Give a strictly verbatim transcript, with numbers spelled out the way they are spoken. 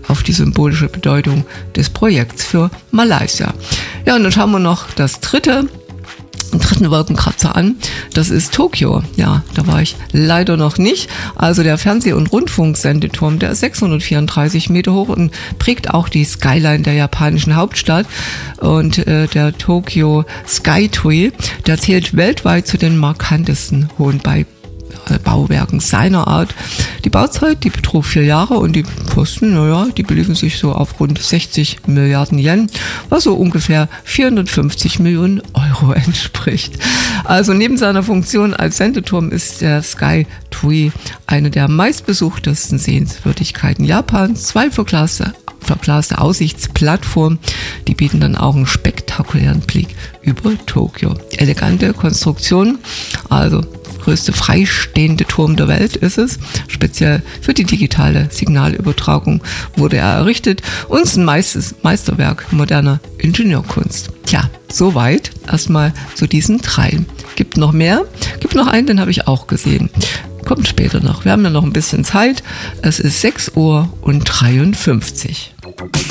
auf die symbolische Bedeutung des Projekts für Malaysia. Ja, und dann schauen wir noch das dritte, den dritten Wolkenkratzer an. Das ist Tokio. Ja, da war ich leider noch nicht. Also der Fernseh- und Rundfunksendeturm, der ist sechshundertvierunddreißig Meter hoch und prägt auch die Skyline der japanischen Hauptstadt. Und äh, der Tokyo Skytree, der zählt weltweit zu den markantesten hohen Bei Bauwerken seiner Art. Die Bauzeit, die betrug vier Jahre und die Kosten, naja, die beliefen sich so auf rund sechzig Milliarden Yen, was so ungefähr vierhundertfünfzig Millionen Euro entspricht. Also neben seiner Funktion als Sendeturm ist der Skytree eine der meistbesuchtesten Sehenswürdigkeiten Japans. Zwei verglaste, verglaste Aussichtsplattformen, die bieten dann auch einen spektakulären Blick über Tokio. Elegante Konstruktion, also größte freistehende Turm der Welt ist es. Speziell für die digitale Signalübertragung wurde er errichtet und ist ein Meistes, Meisterwerk moderner Ingenieurkunst. Tja, soweit erstmal zu diesen dreien. Gibt noch mehr? Gibt noch einen, den habe ich auch gesehen. Kommt später noch. Wir haben ja noch ein bisschen Zeit. Es ist sechs Uhr und dreiundfünfzig.